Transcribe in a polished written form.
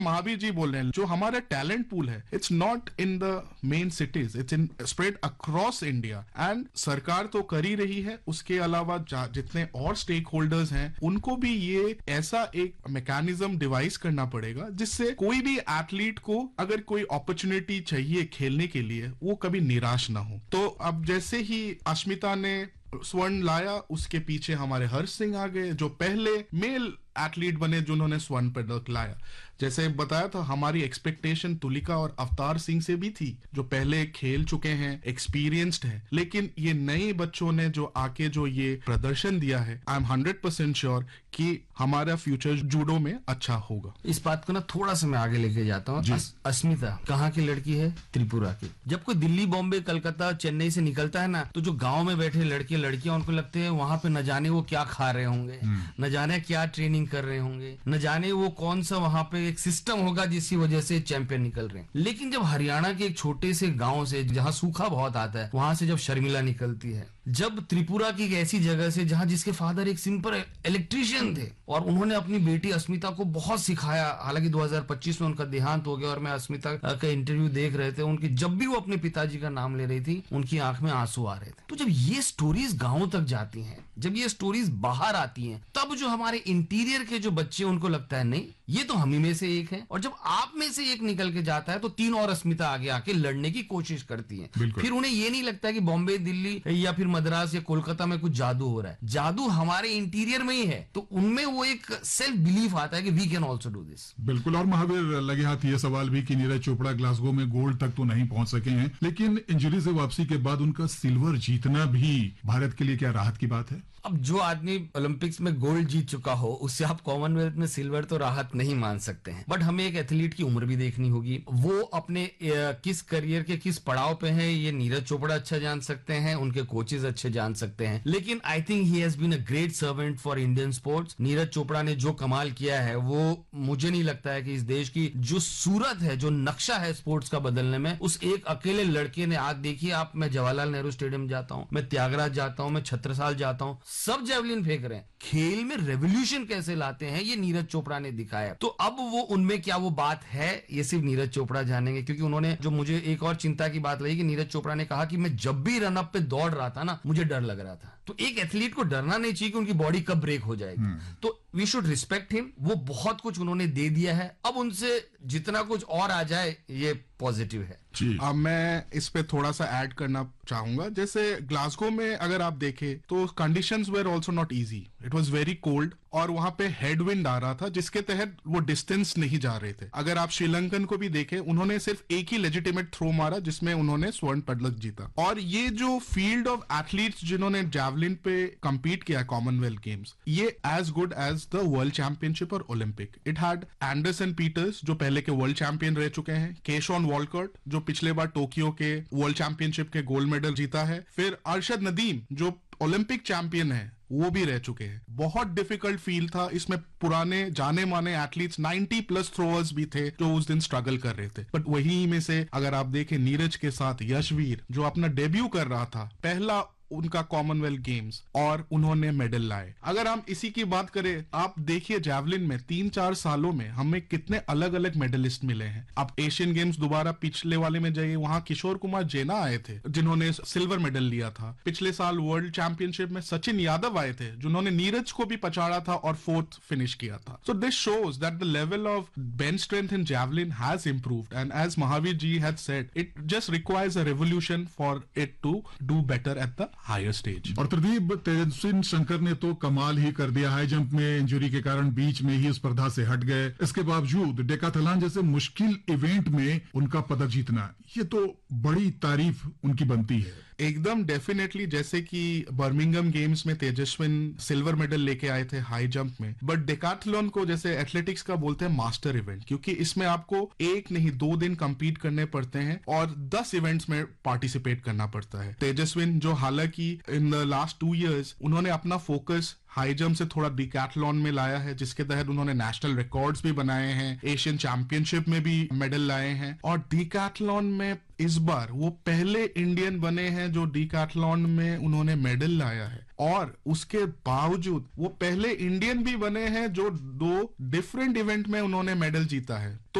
महावीर जी बोल रहे हैं, जो हमारा टैलेंट पूल है, it's not in the main cities, it's in spread across India. And सरकार तो कर ही रही है, उसके अलावा जितने और स्टेक होल्डर्स हैं उनको भी ये ऐसा एक मैकेनिज्म डिवाइस करना पड़ेगा जिससे कोई भी एथलीट को अगर कोई अपॉर्चुनिटी चाहिए खेलने के लिए वो कभी निराश ना हो। तो अब जैसे ही अस्मिता ने स्वर्ण लाया, उसके पीछे हमारे हर्ष सिंह आ गए जो पहले मेल एथलीट बने जिन्होंने स्वर्ण पदक लाया। जैसे बताया था, हमारी एक्सपेक्टेशन तुलिका और अवतार सिंह से भी थी जो पहले खेल चुके हैं, एक्सपीरियंस्ड है, लेकिन ये नए बच्चों ने जो आके जो ये प्रदर्शन दिया है, आई एम 100% श्योर कि हमारा फ्यूचर जूडो में अच्छा होगा। इस बात को ना थोड़ा सा मैं आगे लेके जाता हूँ। अस्मिता कहाँ की लड़की है? त्रिपुरा की। जब कोई दिल्ली, बॉम्बे, कलकत्ता, चेन्नई से निकलता है ना, तो जो गाँव में बैठे लड़के लड़कियां उनको लगते हैं वहां पे न जाने वो क्या खा रहे होंगे, न जाने क्या ट्रेनिंग कर रहे होंगे, न जाने वो कौन सा वहां पे एक सिस्टम होगा जिसकी वजह से चैंपियन निकल रहे हैं। लेकिन जब हरियाणा के एक छोटे से गांव से जहां सूखा बहुत आता है, वहां से जब शर्मिला निकलती है, जब त्रिपुरा की एक ऐसी जगह से जहां जिसके फादर एक सिंपल इलेक्ट्रीशियन थे और उन्होंने अपनी बेटी अस्मिता को बहुत सिखाया। हालांकि 2025 में उनका देहांत हो गया और मैं अस्मिता का इंटरव्यू देख रहे थे, उनकी जब भी वो अपने पिताजी का नाम ले रही थी उनकी आंख में आंसू आ रहे थे। तो जब ये स्टोरीज गांव तक जाती हैं, जब ये स्टोरीज बाहर आती हैं, तब जो हमारे इंटीरियर के जो बच्चे उनको लगता है नहीं ये तो हम ही में से एक है। और जब आप में से एक निकल के जाता है तो 3 और अस्मिता आगे आके लड़ने की कोशिश करती है। फिर उन्हें ये नहीं लगता कि बॉम्बे, दिल्ली या फिर मद्रास या कोलकाता में कुछ जादू हो रहा है। जादू हमारे इंटीरियर में ही है। तो उनमें वो एक सेल्फ बिलीफ आता है कि we can also do this. बिल्कुल। और महावीर, लगे हाथ ये सवाल भी कि नीरज चोपड़ा ग्लासगो में गोल्ड तक तो नहीं पहुंच सके हैं, लेकिन इंजरी से वापसी के बाद उनका सिल्वर जीतना भी भारत के लिए क्या राहत की बात है? अब जो आदमी ओलंपिक्स में गोल्ड जीत चुका हो उससे आप कॉमनवेल्थ में सिल्वर तो राहत नहीं मान सकते हैं। बट हमें एक एथलीट की उम्र भी देखनी होगी, वो अपने किस करियर के किस पड़ाव पे है, ये नीरज चोपड़ा अच्छा जान सकते हैं, उनके कोचेज अच्छे जान सकते हैं। लेकिन I think he has been a great servant for Indian sports. Neeraj Chopra ने जो कमाल किया है वो मुझे नहीं लगता है कि इस देश की जो सूरत है, जो नक्शा है स्पोर्ट्स का बदलने में, उस एक अकेले लड़के ने। आज देखिए आप, मैं जवाहरलाल नेहरू स्टेडियम जाता हूं, मैं त्यागराज जाता हूं, मैं छत्रसाल जाता हूं, सब जेवलिन फेंक रहे हैं। खेल में रेवोल्यूशन कैसे लाते हैं ये नीरज चोपड़ा ने दिखाया। तो अब वो उनमें क्या वो बात है, ये सिर्फ नीरज चोपड़ा जानेंगे। क्योंकि उन्होंने, जो मुझे एक और चिंता की बात लगी कि नीरज चोपड़ा ने कहा कि मैं जब भी रन अप पे दौड़ रहा था ना, मुझे डर लग रहा था। तो एक एथलीट को डरना नहीं चाहिए कि उनकी बॉडी कब ब्रेक हो जाएगी। तो वी शुड रिस्पेक्ट हिम। वो बहुत कुछ उन्होंने दे दिया है, अब उनसे जितना कुछ और आ जाए ये पॉजिटिव है। अब मैं इस पे थोड़ा सा ऐड करना चाहूंगा। जैसे ग्लासगो में अगर आप देखें तो conditions where also not easy, it was very cold और वहां पे हेडविंड आ रहा था जिसके तहत वो डिस्टेंस नहीं जा रहे थे। अगर आप श्रीलंकन को भी देखें, उन्होंने सिर्फ एक ही लेजिटिमेट थ्रो मारा जिसमें उन्होंने स्वर्ण पदक जीता। और ये जो फील्ड ऑफ एथलीट्स जिन्होंने जैवलिन पे compete किया कॉमनवेल्थ गेम्स, ये as good as the world championship और Olympic. It had Anderson Peters जो पहले के वर्ल्ड चैंपियन रह चुके हैं, केशॉन वॉलकॉट जो पिछले बार टोक्यो के वर्ल्ड चैंपियनशिप के गोल्ड मेडल जीता है, फिर अरशद नदीम जो ओलंपिक चैंपियन है वो भी रह चुके हैं। बहुत डिफिकल्ट फील्ड था, इसमें पुराने जाने माने एथलीट्स 90+ थ्रोअर्स भी थे जो उस दिन स्ट्रगल कर रहे थे। बट वही में से अगर आप देखें नीरज के साथ यशवीर जो अपना डेब्यू कर रहा था, पहला उनका कॉमनवेल्थ गेम्स, और उन्होंने मेडल लाए। अगर हम इसी की बात करें, आप देखिए जैवलिन में 3-4 सालों में हमें कितने अलग अलग मेडलिस्ट मिले हैं। आप एशियन गेम्स दोबारा पिछले वाले में जाइए, वहां किशोर कुमार जेना आए थे जिन्होंने सिल्वर मेडल लिया था। पिछले साल वर्ल्ड चैंपियनशिप में सचिन यादव आए थे जिन्होंने नीरज को भी पछाड़ा था और 4th फिनिश किया था। So this shows that the level of bench strength in javelin has improved and as Mahavir ji had said, it just requires a revolution for it to do better at the higher stage. और प्रदीप, तेजस्विन शंकर ने तो कमाल ही कर दिया। High jump में injury के कारण बीच में ही स्पर्धा से हट गए। इसके बावजूद डेकाथलॉन जैसे मुश्किल इवेंट में उनका पदक जीतना, ये तो बड़ी तारीफ उनकी बनती है। एकदम डेफिनेटली, जैसे कि बर्मिंघम गेम्स में तेजस्विन सिल्वर मेडल लेके आए थे हाई जंप में, बट डेकाथलॉन को जैसे एथलेटिक्स का बोलते हैं मास्टर इवेंट, क्योंकि इसमें आपको 1 नहीं 2 दिन कंपीट करने पड़ते हैं और 10 इवेंट्स में पार्टिसिपेट करना पड़ता है। तेजस्विन जो हालांकि इन द लास्ट 2 years उन्होंने अपना फोकस हाई जंप से थोड़ा डिकैथलॉन में लाया है, जिसके तहत उन्होंने नेशनल रिकॉर्ड्स भी बनाए हैं, एशियन चैंपियनशिप में भी मेडल लाए हैं। और डिकैथलॉन में इस बार वो पहले इंडियन बने हैं जो डिकैथलॉन में उन्होंने मेडल लाया है, और उसके बावजूद वो पहले इंडियन भी बने हैं जो 2 डिफरेंट इवेंट में उन्होंने मेडल जीता है। तो